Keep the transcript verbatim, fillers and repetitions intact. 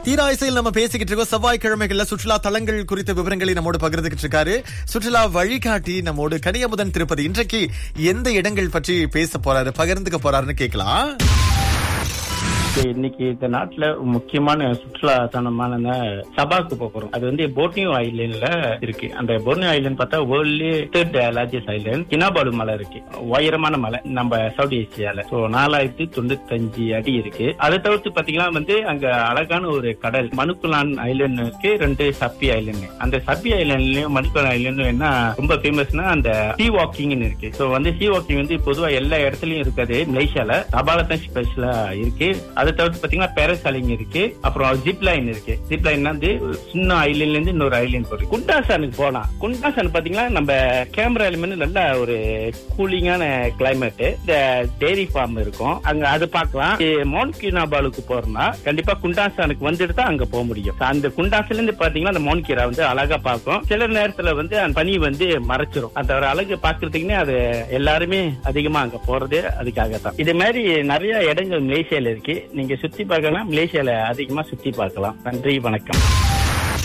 தீராயிசையில் நம்ம பேசிக்கிட்டு இருக்கோம். செவ்வாய்க்கிழமைகள்ல சுற்றுலா தலங்கள் குறித்த விவரங்களை நம்மோடு பகிர்ந்துகிட்டு இருக்காரு சுற்றுலா வழிகாட்டி நம்மோடு கனியமுதன் திருப்பதி. இன்றைக்கு எந்த இடங்கள் பற்றி பேச போறாரு, பகிர்ந்துக்க போறாருன்னு கேட்கலாம். இன்னைக்கு இந்த நாட்டுல முக்கியமான சுற்றுலா தனமான சபாக்கு போறோம். அது வந்து போர்னியோ ஐலண்ட்ல இருக்கு. அந்த போர்னியோ ஐலண்ட் பார்த்தா வேர்ல்ட்லயே தேர்ட் லார்ஜஸ்ட் ஐலண்ட். கினாபாலு மலை இருக்கு, உயரமான மலை நம்ம சவுத் ஏசியால. சோ நாலாயிரத்தி தொண்ணூத்தி அஞ்சு அடி இருக்கு. அதை தவிர்த்து பாத்தீங்கன்னா வந்து அங்க அழகான ஒரு கடல் மனுக்குலான் ஐலண்ட் இருக்கு, ரெண்டு சப்பி ஐலண்ட். அந்த சப்பி ஐலண்ட்லயும் மனுக்குலான் ஐலண்டும் என்ன ரொம்ப ஃபேமஸ்னா அந்த சீ வாக்கிங் இருக்கு. சோ வந்து சீ வாக்கிங் வந்து பொதுவா எல்லா இடத்துலயும் இருக்காது. மலேசியால சபால தான் ஸ்பெஷலா இருக்கு. அதை தவிர்த்து பாத்தீங்கன்னா பேரசாலிங் இருக்கு, அப்புறம் ஜிப் லைன் இருக்கு. ஜிப் லைன் வந்து சின்ன ஐலண்ட்ல இருந்து இன்னொரு ஐலண்ட் போறோம். குண்டாசானுக்கு போனா குண்டாசான் பாத்தீங்கன்னா நம்ம கேமரா எலிமெண்ட் நல்ல ஒரு கூலிங்கான கிளைமேட், இந்த டெய்ரி ஃபார்ம் இருக்கும் அங்க, அது பாக்கலாம். மவுண்ட் கினாபாலுக்கு போறோம்னா கண்டிப்பா குண்டாசானுக்கு வந்துட்டு தான் அங்க போக முடியும். அந்த குண்டாசால இருந்து பாத்தீங்கன்னா அந்த மவுண்ட் கீரா வந்து அழகா பார்க்கும். சில நேரத்துல வந்து அந்த பனி வந்து மறைச்சிரும். அந்த ஒரு அழகு பாக்குறதுக்குன்னே அது எல்லாருமே அதிகமா அங்க போறது அதுக்காக தான். இது மாதிரி நிறைய இடங்கள் மலேசியால இருக்கு. நீங்க சுத்தி பார்க்கலாம், மலேசியால அதிகமா சுத்தி பார்க்கலாம். நன்றி, வணக்கம்.